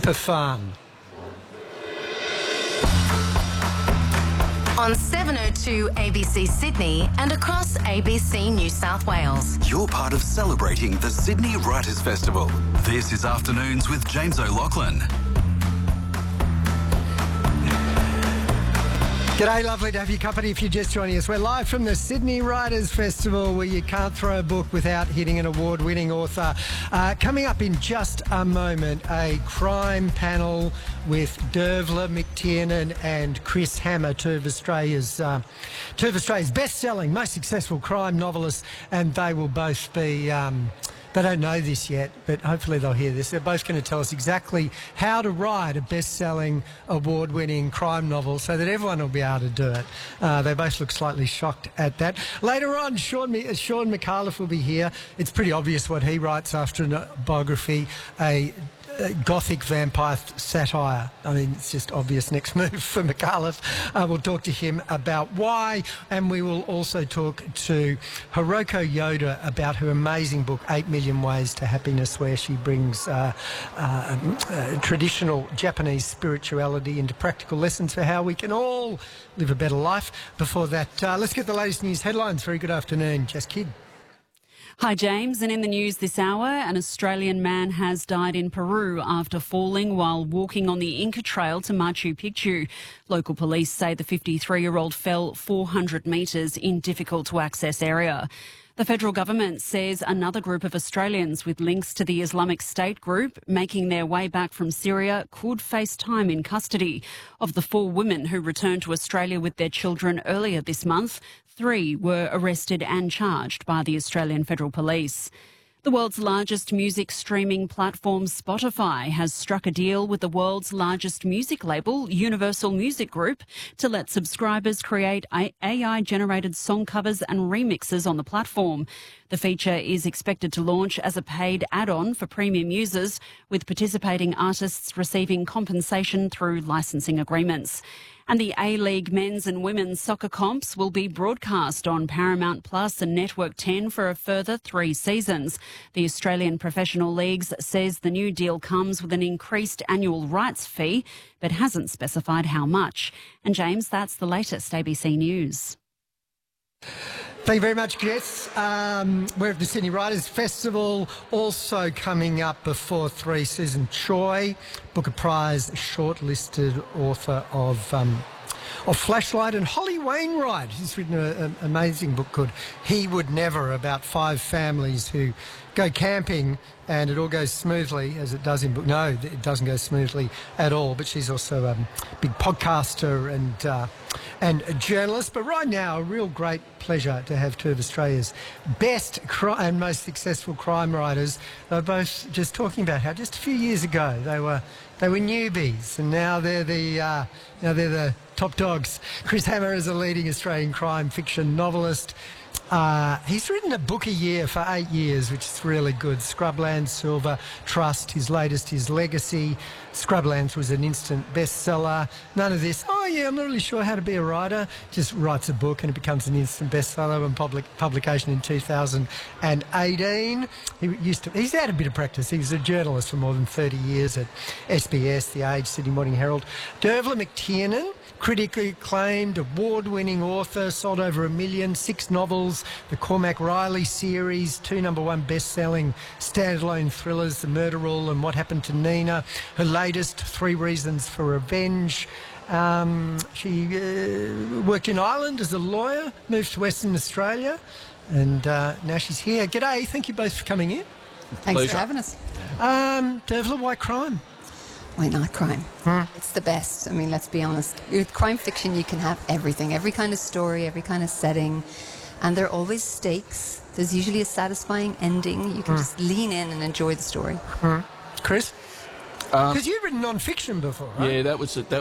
super fun. On 702 ABC Sydney and across ABC New South Wales. You're part of celebrating the Sydney Writers' Festival. This is Afternoons with James O'Loughlin. G'day, lovely to have your company if you're just joining us. We're live from the Sydney Writers' Festival, where you can't throw a book without hitting an award-winning author. Coming up in just a moment, a crime panel with Dervla McTiernan and Chris Hammer, two of Australia's best-selling, most successful crime novelists, and they will both be... They don't know this yet, but hopefully they'll hear this. They're both going to tell us exactly how to write a best-selling, award-winning crime novel so that everyone will be able to do it. They both look slightly shocked at that. Later on, Sean McAuliffe will be here. It's pretty obvious what he writes after a biography, a Gothic vampire satire. I mean, it's just obvious next move for McAuliffe. We'll talk to him about why, and we will also talk to Hiroko Yoda about her amazing book, 8 Million Ways to Happiness, where she brings traditional Japanese spirituality into practical lessons for how we can all live a better life. Before that, let's get the latest news headlines. Very good afternoon, Jess Kidd. Hi, James. And in the news this hour, an Australian man has died in Peru after falling while walking on the Inca Trail to Machu Picchu. Local police say the 53-year-old fell 400 metres in difficult-to-access area. The federal government says another group of Australians with links to the Islamic State group making their way back from Syria could face time in custody. Of the 4 women who returned to Australia with their children earlier this month, 3 were arrested and charged by the Australian Federal Police. The world's largest music streaming platform, Spotify, has struck a deal with the world's largest music label, Universal Music Group, to let subscribers create AI-generated song covers and remixes on the platform. The feature is expected to launch as a paid add-on for premium users, with participating artists receiving compensation through licensing agreements. And the A-League men's and women's soccer comps will be broadcast on Paramount Plus and Network 10 for a further 3 seasons. The Australian Professional Leagues says the new deal comes with an increased annual rights fee, but hasn't specified how much. And James, that's the latest ABC News. Thank you very much, Jess. We're at the Sydney Writers' Festival. Also coming up before 3, Susan Choi, Booker Prize shortlisted author of Flashlight, and Holly Wainwright, who's written an amazing book called He Would Never, about 5 families who go camping and it all goes smoothly, as it does in book. No, it doesn't go smoothly at all, but she's also a big podcaster and a journalist. But right now, a real great pleasure to have 2 of Australia's best and most successful crime writers. They're both just talking about how just a few years ago they were newbies, and now they're the top dogs. Chris Hammer is a leading Australian crime fiction novelist. He's written a book a year for 8 years, which is really good. Scrublands, Silver, Trust, his latest, his Legacy. Scrublands was an instant bestseller. None of this, I'm not really sure how to be a writer. Just writes a book and it becomes an instant bestseller and publication in 2018. He's had a bit of practice. He was a journalist for more than 30 years at SBS, The Age, Sydney Morning Herald. Dervla McTiernan, critically acclaimed, award-winning author, sold over 1 million, 6 novels, the Cormac Riley series, 2 number-1 best-selling standalone thrillers, The Murder Rule and What Happened to Nina. Her latest, 3 Reasons for Revenge. She worked in Ireland as a lawyer, moved to Western Australia, and now she's here. G'day, thank you both for coming in. Thanks for having us. Dervla, why crime? Why not crime? It's the best. I mean, let's be honest. With crime fiction, you can have everything, every kind of story, every kind of setting, and there are always stakes. There's usually a satisfying ending. You can just lean in and enjoy the story. Chris? Because you've written non-fiction before, right? Yeah, that was